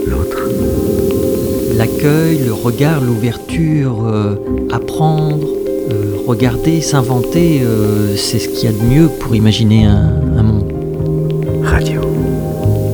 l'autre. L'accueil, le regard, l'ouverture, apprendre, regarder, s'inventer, c'est ce qu'il y a de mieux pour imaginer un monde. Radio.